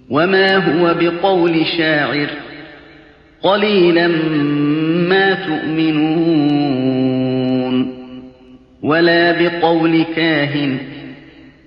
وما هو بقول شاعر قليلا ما تؤمنون ولا بقول كاهن